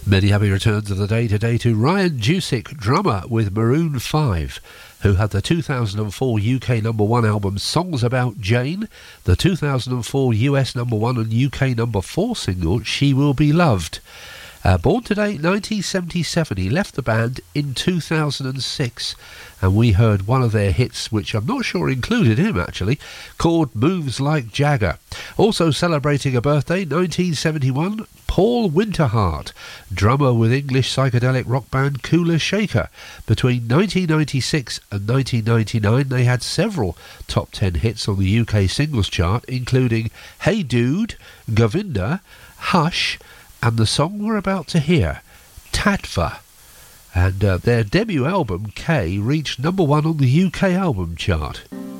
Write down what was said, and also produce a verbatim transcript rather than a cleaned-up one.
Many happy returns of the day today to Ryan Jusick, drummer with Maroon five, who had the two thousand four U K number one album Songs About Jane, the two thousand four U S number one and U K number four single She Will Be Loved. Uh, born today, nineteen seventy-seven, he left the band in two thousand six, and we heard one of their hits, which I'm not sure included him actually, called Moves Like Jagger. Also celebrating a birthday, nineteen seventy-one, Paul Winterhart, drummer with English psychedelic rock band Kula Shaker. Between nineteen ninety-six and nineteen ninety-nine, they had several top ten hits on the U K singles chart, including Hey Dude, Govinda, Hush, and the song we're about to hear, Tatva. And uh, their debut album, K, reached number one on the U K album chart.